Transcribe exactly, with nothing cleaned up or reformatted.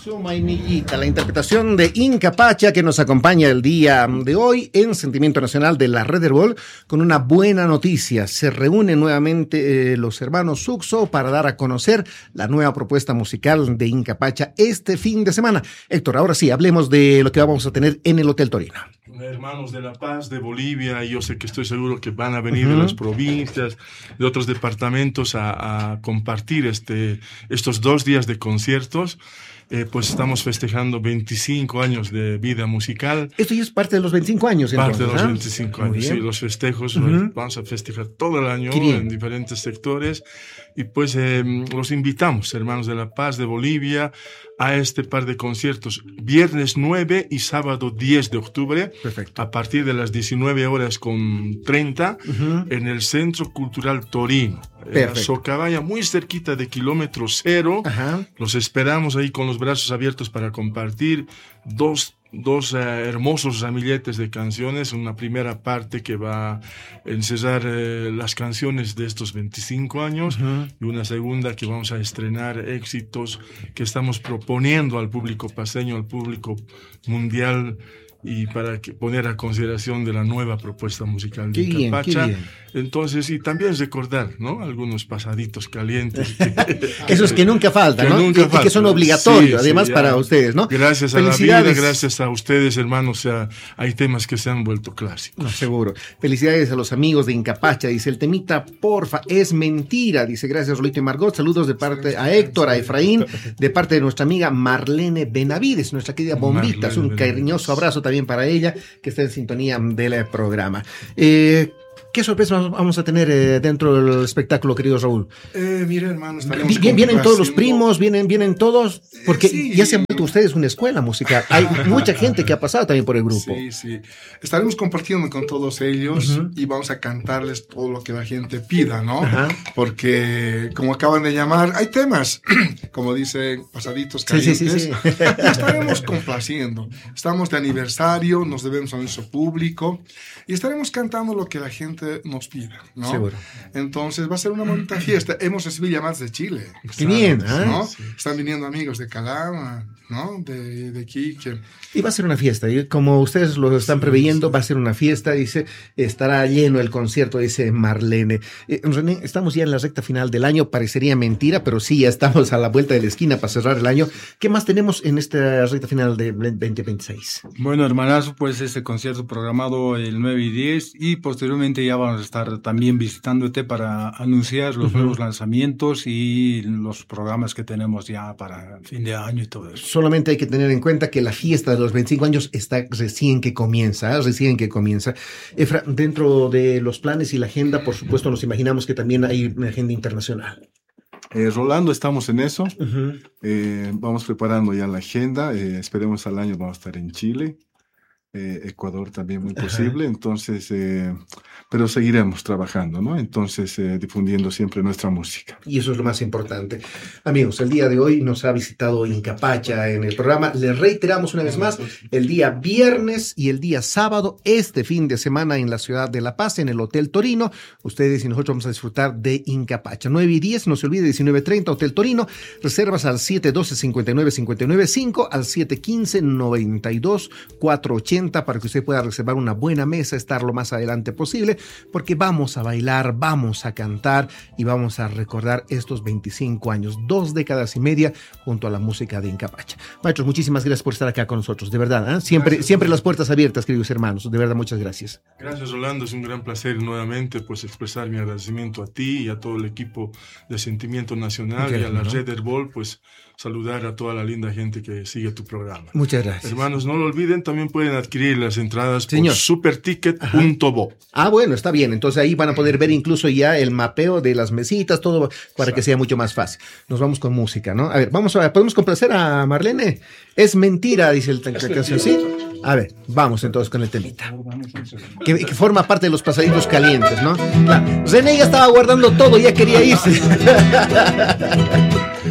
Su Mainillita, la interpretación de Inca Pacha que nos acompaña el día de hoy en Sentimiento Nacional de la Red Herbol con una buena noticia. Se reúnen nuevamente eh, los hermanos Suxo para dar a conocer la nueva propuesta musical de Inca Pacha este fin de semana. Héctor, ahora sí, hablemos de lo que vamos a tener en el Hotel Torino. Hermanos de La Paz, de Bolivia, y yo sé que estoy seguro que van a venir uh-huh. de las provincias, de otros departamentos a, a compartir este, estos dos días de conciertos. Eh, pues estamos festejando veinticinco años de vida musical. Esto ya es parte de los veinticinco años, entonces, Parte de los ¿ah? veinticinco años, sí, los festejos uh-huh. vamos a festejar todo el año en diferentes sectores. Y pues eh, los invitamos, hermanos de La Paz, de Bolivia, a este par de conciertos, viernes nueve y sábado diez de octubre, Perfecto. a partir de las diecinueve horas con treinta, uh-huh. en el Centro Cultural Torino. En la Socabaya, muy cerquita de kilómetro cero. Ajá. Los esperamos ahí con los brazos abiertos para compartir dos dos uh, hermosos ramilletes de canciones, una primera parte que va a encerrar uh, las canciones de estos veinticinco años uh-huh. y una segunda que vamos a estrenar éxitos que estamos proponiendo al público paseño, al público mundial, y para que poner a consideración de la nueva propuesta musical de Inca Pacha. Entonces, y también recordar, ¿no? Algunos pasaditos calientes. Que, Esos que nunca faltan, que ¿no? Nunca y, faltan. y que son obligatorios, sí, además, sí, para ustedes, ¿no? Gracias a la vida, gracias a ustedes, hermanos. O sea, hay temas que se han vuelto clásicos. No, seguro. Felicidades a los amigos de Inca Pacha. Dice, el temita, porfa, es mentira. Dice, gracias, Rolito y Margot. Saludos de parte a Héctor, a Efraín, de parte de nuestra amiga Marlene Benavides, nuestra querida Bombita. Un cariñoso abrazo también para ella, que está en sintonía del programa. Eh, ¿Qué sorpresas vamos a tener eh, dentro del espectáculo, querido Raúl? Eh, mira, hermano, Bien, vienen todos los primos, vienen, vienen todos, porque eh, sí. ya se han vuelto ustedes una escuela musical. Hay mucha gente que ha pasado también por el grupo. Sí, sí. Estaremos compartiendo con todos ellos uh-huh. y vamos a cantarles todo lo que la gente pida, ¿no? Uh-huh. Porque, como acaban de llamar, hay temas, como dicen, pasaditos calientes. Sí, sí, sí, sí. Estaremos complaciendo. Estamos de aniversario, nos debemos a nuestro público y estaremos cantando lo que la gente nos pida, ¿no? Seguro. Entonces va a ser una bonita fiesta. Hemos recibido llamadas de Chile. Qué bien, ¿no? ¿eh? Sí. Están viniendo amigos de Calama, ¿no? De, de Quique. Y va a ser una fiesta. Y como ustedes lo están sí, preveyendo, sí. va a ser una fiesta. Dice, estará lleno el concierto, dice Marlene. Eh, René, estamos ya en la recta final del año. Parecería mentira, pero sí, ya estamos a la vuelta de la esquina para cerrar el año. ¿Qué más tenemos en esta recta final de veinte veintiséis? Bueno, hermanazo, pues este concierto programado el nueve y diez y posteriormente ya vamos a estar también visitándote para anunciar los uh-huh. nuevos lanzamientos y los programas que tenemos ya para fin de año y todo eso. Solamente hay que tener en cuenta que la fiesta de los veinticinco años está recién que comienza, recién que comienza. Efra, dentro de los planes y la agenda, por supuesto, nos imaginamos que también hay una agenda internacional. Eh, Rolando, estamos en eso. Uh-huh. Eh, vamos preparando ya la agenda. Eh, esperemos al año vamos a estar en Chile. Eh, Ecuador también muy posible, Ajá. entonces, eh, pero seguiremos trabajando, ¿no? Entonces, eh, difundiendo siempre nuestra música. Y eso es lo más importante. Amigos, el día de hoy nos ha visitado Inca Pacha en el programa. Les reiteramos una vez más, el día viernes y el día sábado, este fin de semana en la ciudad de La Paz, en el Hotel Torino. Ustedes y nosotros vamos a disfrutar de Inca Pacha. nueve y diez, no se olvide, diecinueve treinta, Hotel Torino. Reservas al siete uno dos, cinco nueve cinco nueve cinco, al siete uno cinco, nueve dos, cuatro ocho cero, para que usted pueda reservar una buena mesa, estar lo más adelante posible, porque vamos a bailar, vamos a cantar y vamos a recordar estos veinticinco años, dos décadas y media junto a la música de Inca Pacha. Maestros, muchísimas gracias por estar acá con nosotros, de verdad, ¿eh? Siempre, gracias, siempre las puertas abiertas, queridos hermanos, de verdad, muchas gracias. Gracias, Rolando, es un gran placer nuevamente pues expresar mi agradecimiento a ti y a todo el equipo de Sentimiento Nacional okay, y a la ¿no? Red Herbol, pues saludar a toda la linda gente que sigue tu programa. Muchas gracias. Hermanos, no lo olviden, también pueden adquirir las entradas Señor. por superticket punto bo. Ah, bueno, está bien. Entonces ahí van a poder ver incluso ya el mapeo de las mesitas, todo para que sea mucho más fácil. Nos vamos con música, ¿no? A ver, vamos a, ¿podemos complacer a Marlene? Es mentira, dice el, la canción, ¿sí? A ver, vamos entonces con el temita. Que, que forma parte de los pasaditos calientes, ¿no? La, René ya estaba guardando todo, ya quería irse.